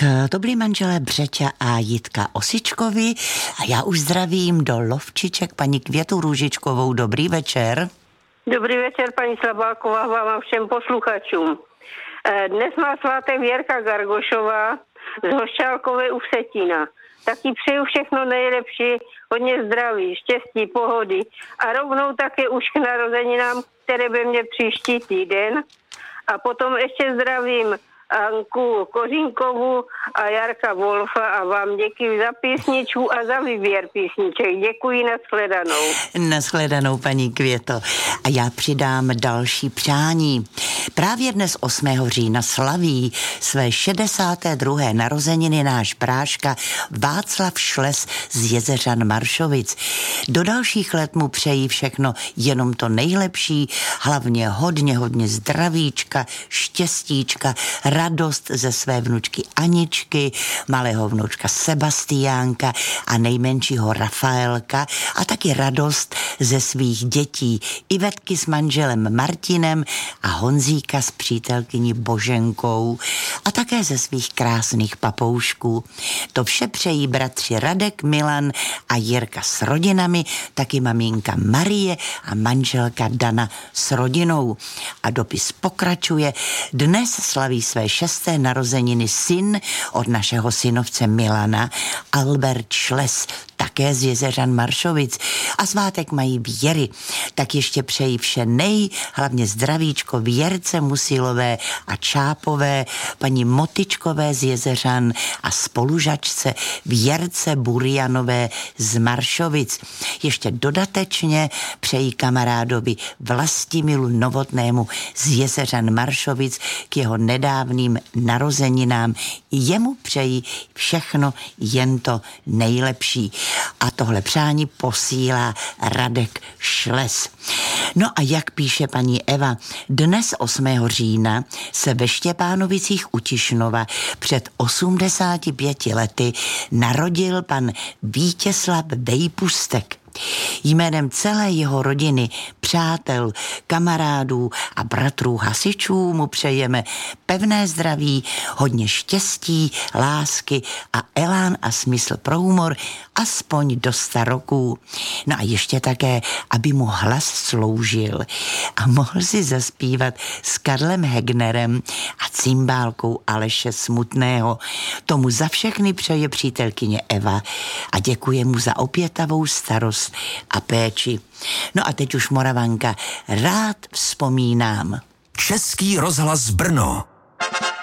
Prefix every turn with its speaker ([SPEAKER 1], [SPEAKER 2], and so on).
[SPEAKER 1] To byli manželé Břeťa a Jitka Osičkovi a já už zdravím do Lovčiček paní Květu Růžičkovou. Dobrý večer.
[SPEAKER 2] Dobrý večer, paní Slabáková, vám a všem posluchačům. Dnes má svátek Věrka Gargošová z Hošťálkové u Vsetína. Tak jí přeju všechno nejlepší, hodně zdraví, štěstí, pohody a rovnou také už k narozeninám, které by mě příští týden. A potom ještě zdravím Anku Kořínkovou a Jarka Wolfa a vám děkuji za písničku a za výběr písniček. Děkuji, nashledanou.
[SPEAKER 1] Nashledanou, paní Květo. A já přidám další přání. Právě dnes 8. října slaví své 62. narozeniny náš práška Václav Šles z Jezeřan Maršovic. Do dalších let mu přejí všechno jenom to nejlepší, hlavně hodně zdravíčka, štěstíčka, radost ze své vnučky Aničky, malého vnučka Sebastiánka a nejmenšího Rafaelka a taky radost ze svých dětí Ivetky s manželem Martinem a Honzíka s přítelkyní Boženkou a také ze svých krásných papoušků. To vše přejí bratři Radek, Milan a Jirka s rodinami, taky maminka Marie a manželka Dana s rodinou. A dopis pokračuje. Dnes slaví své 6. narozeniny syn od našeho synovce Milana, Albert Šles, také z Jezeřan Maršovic. A svátek mají Věry. Tak ještě přeji vše hlavně zdravíčko Věrce Musilové a Čápové, paní Motičkové z Jezeřan a spolužačce Věrce Burjanové z Maršovic. Ještě dodatečně přeji kamarádovi Vlastimilu Novotnému z Jezeřan Maršovic k jeho nedávným narozeninám. Jemu přeji všechno jen to nejlepší. A tohle přání posílá Radek Šles. No a jak píše paní Eva, dnes 8. října se ve Štěpánovicích u Tišnova před 85 lety narodil pan Vítězslav Vejpustek. Jménem celé jeho rodiny, přátel, kamarádů a bratrů hasičů mu přejeme pevné zdraví, hodně štěstí, lásky a elán a smysl pro humor aspoň do 100 roků. No a ještě také, aby mu hlas sloužil a mohl si zaspívat s Karlem Hegnerem a cymbálkou Aleše Smutného. Tomu za všechny přeje přítelkyně Eva a děkuje mu za opětavou starost a péči. No a teď už Moravanka, rád vzpomínám.
[SPEAKER 3] Český rozhlas Brno.